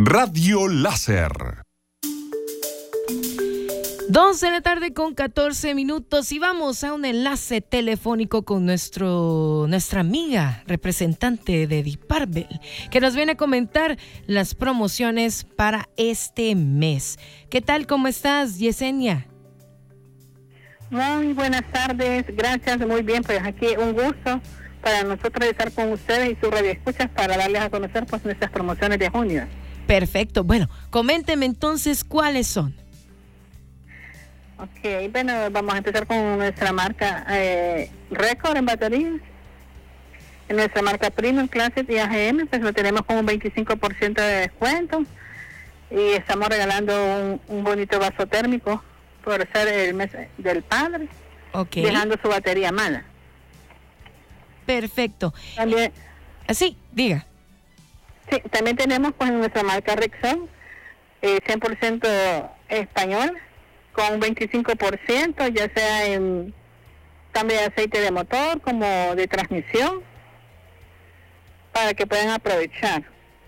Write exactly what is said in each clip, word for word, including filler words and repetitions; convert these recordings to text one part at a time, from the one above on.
Radio Láser. Dos de la tarde con catorce minutos y vamos a un enlace telefónico con nuestro, nuestra amiga representante de Diparbel, que nos viene a comentar las promociones para este mes. ¿Qué tal? ¿Cómo estás, Yesenia? Muy buenas tardes, gracias, muy bien, pues aquí un gusto para nosotros estar con ustedes y sus radioescuchas para darles a conocer pues nuestras promociones de junio. Perfecto, bueno, coménteme entonces cuáles son. Ok, bueno, vamos a empezar con nuestra marca eh, Record en baterías. En nuestra marca Premium Classic y A G M, pues lo tenemos con un veinticinco por ciento de descuento y estamos regalando un, un bonito vaso térmico por ser el mes del padre, okay, dejando su batería mala. Perfecto. También, así, diga. Sí, también tenemos pues nuestra marca Rexon, eh, cien por ciento español, con un veinticinco por ciento, ya sea en cambio de aceite de motor como de transmisión, para que puedan aprovechar.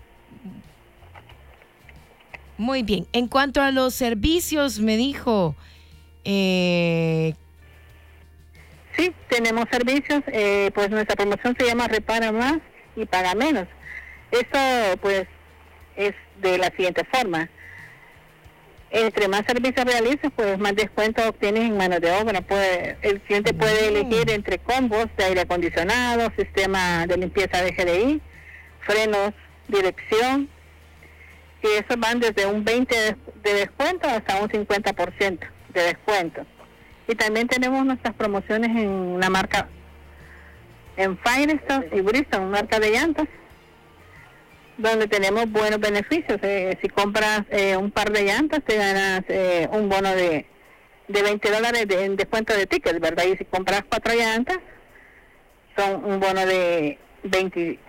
Muy bien. En cuanto a los servicios, me dijo... Eh... Sí, tenemos servicios, eh, pues nuestra promoción se llama Repara Más y Paga Menos. Esto pues es de la siguiente forma. Entre más servicios realizas, pues más descuento obtienes en mano de obra. Puede, el cliente puede elegir entre combos de aire acondicionado, sistema de limpieza de G D I, frenos, dirección, y esos van desde un veinte por ciento de descuento hasta un cincuenta por ciento de descuento. Y también tenemos nuestras promociones en la marca, en Firestone y Bridgestone, marca de llantas, donde tenemos buenos beneficios. Eh, si compras eh, un par de llantas, te ganas eh, un bono de, de veinte dólares de, en descuento de tickets, ¿verdad? Y si compras cuatro llantas, son un bono de veinte,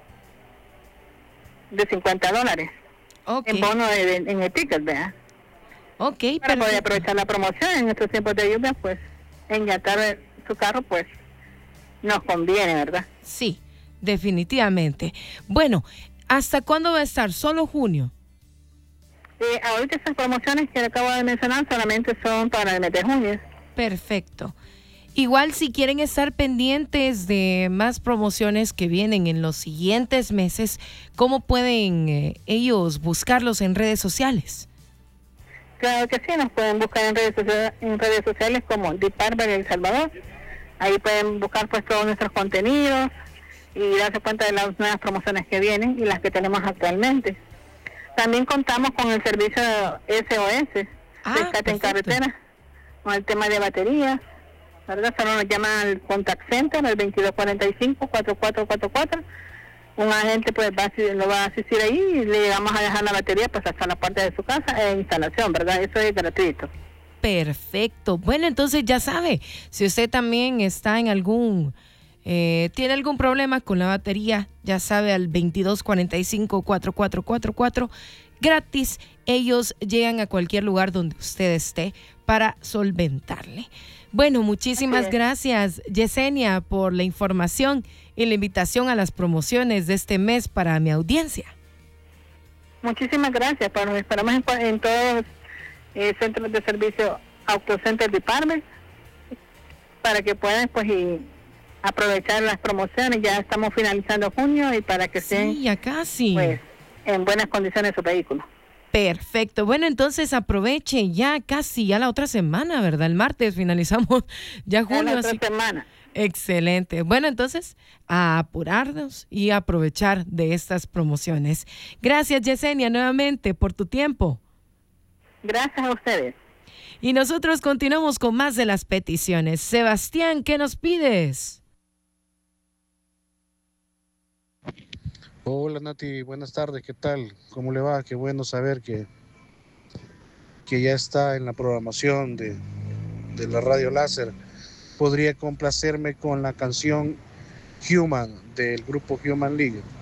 de cincuenta dólares. Okay. En bono de, de, en el ticket, ¿verdad? Ok, para perfecto. poder aprovechar la promoción en estos tiempos de lluvia, pues engatar su carro, pues nos conviene, ¿verdad? Sí, definitivamente. Bueno, ¿hasta cuándo va a estar? ¿Solo junio? Eh, ahorita estas promociones que acabo de mencionar solamente son para el mes de junio. Perfecto. Igual si quieren estar pendientes de más promociones que vienen en los siguientes meses, ¿cómo pueden eh, ellos buscarlos en redes sociales? Claro que sí, nos pueden buscar en redes sociales, en redes sociales como Diparbel El Salvador. Ahí pueden buscar pues todos nuestros contenidos y darse cuenta de las nuevas promociones que vienen y las que tenemos actualmente. También contamos con el servicio S O S, ah, rescate en carretera, con el tema de baterías, ¿verdad? Solo nos llaman al contact center, al veintidós cuarenta y cinco, cuarenta y cuatro cuarenta y cuatro. Un agente pues va a, lo va a asistir ahí y le vamos a dejar la batería pues hasta la puerta de su casa en instalación, ¿verdad? Eso es gratuito. Perfecto. Bueno, entonces ya sabe, si usted también está en algún, eh, tiene algún problema con la batería, ya sabe, al veintidós cuarenta y cinco, cuarenta y cuatro cuarenta y cuatro, gratis, ellos llegan a cualquier lugar donde usted esté para solventarle. Bueno, muchísimas okay. gracias, Yesenia, por la información y la invitación a las promociones de este mes para mi audiencia. Muchísimas gracias. Pues nos esperamos en, en todos los eh, centros de servicio Autocenter Diparbel para que puedan pues y aprovechar las promociones. Ya estamos finalizando junio y para que sí, estén ya casi. Pues, en buenas condiciones su vehículo. Perfecto. Bueno, entonces aproveche ya casi, ya la otra semana, ¿verdad? El martes finalizamos ya junio. Ya la otra así... semana. Excelente. Bueno, entonces, a apurarnos y aprovechar de estas promociones. Gracias, Yesenia, nuevamente por tu tiempo. Gracias a ustedes. Y nosotros continuamos con más de las peticiones. Sebastián, ¿qué nos pides? Hola Nati, buenas tardes, ¿qué tal? ¿Cómo le va? Qué bueno saber que, que ya está en la programación de, de la Radio Láser. Podría complacerme con la canción Human del grupo Human League.